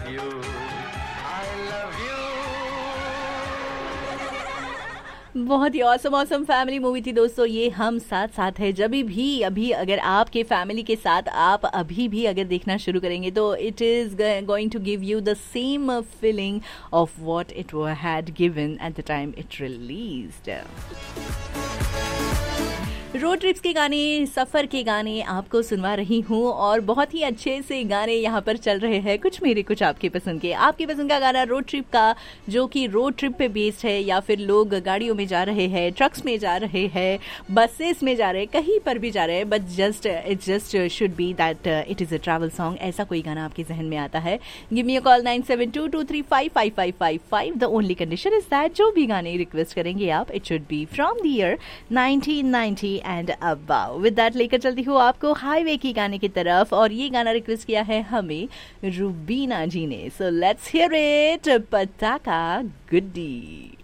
you, I love you. बहुत ही awesome family movie थी दोस्तों ये हम साथ साथ है। जब भी अभी अगर आपके फैमिली के साथ आप अभी भी अगर देखना शुरू करेंगे तो it is going to give you the same feeling of what it had given at the time it released. Road trips के गाने, सफ़र के गाने आपको सुनवा रही हूँ और बहुत ही अच्छे से गाने यहाँ पर चल रहे हैं, कुछ मेरे कुछ आपके पसंद के। आपकी पसंद का गाना रोड ट्रिप का, जो कि रोड ट्रिप पे बेस्ड है, या फिर लोग गाड़ियों में जा रहे हैं, ट्रक्स में जा रहे हैं, बसेस में जा रहे हैं, कहीं पर भी जा रहे हैं, but it just should be that it is a travel song. ऐसा कोई गाना आपके जहन में आता है, give me a call 9722355555। The only condition is that जो भी गाने रिक्वेस्ट करेंगे आप, it should be from the year 1990 and about. With that लेकर चलती हूँ आपको हाईवे की गाने की तरफ, और ये गाना रिक्वेस्ट किया है हमें रूबीना जी ने। सो लेट्स हियर इट, पटाखा गुड्डी।